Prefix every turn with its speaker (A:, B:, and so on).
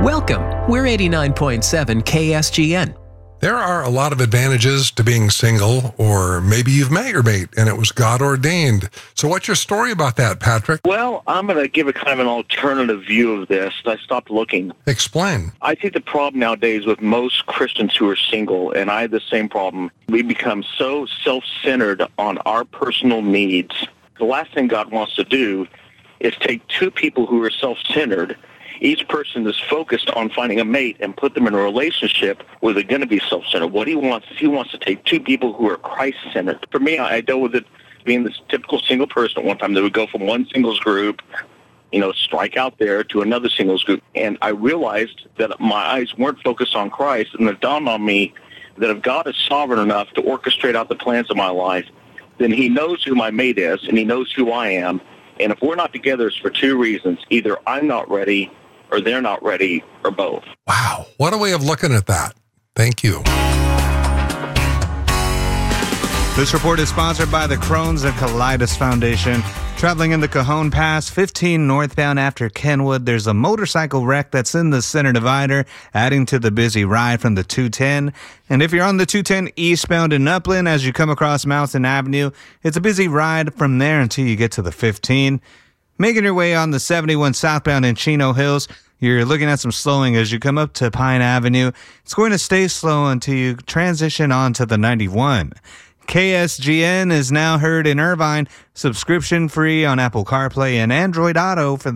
A: Welcome. We're 89.7 KSGN.
B: There are a lot of advantages to being single, or maybe you've met your mate and it was God ordained. So what's your story about that, Patrick?
C: Well, I'm going to give a kind of an alternative view of this. I stopped looking.
B: Explain.
C: I think the problem nowadays with most Christians who are single, and I have the same problem, we become so self-centered on our personal needs. The last thing God wants to do is take two people who are self-centered. Each person is focused on finding a mate and put them in a relationship where they're going to be self-centered. What he wants is he wants to take two people wwho are Christ-centered. For me, I dealt with it being this typical single person at one time. They would go from one singles group, strike out there, to another singles group. And I realized that my eyes weren't focused on Christ, and it dawned on me that if God is sovereign enough to orchestrate out the plans of my life, then he knows who my mate is, and he knows who I am. And if we're not together, it's for two reasons. Either I'm not ready, or they're not ready, or both.
B: Wow. What a way of looking at that. Thank you.
D: This report is sponsored by the Crohn's and Colitis Foundation. Traveling in the Cajon Pass, 15 northbound after Kenwood, there's a motorcycle wreck that's in the center divider, adding to the busy ride from the 210. And if you're on the 210 eastbound in Upland, as you come across Mountain Avenue, it's a busy ride from there until you get to the 15. Making your way on the 71 southbound in Chino Hills, you're looking at some slowing as you come up to Pine Avenue. It's going to stay slow until you transition on to the 91. KSGN is now heard in Irvine, subscription free on Apple CarPlay and Android Auto for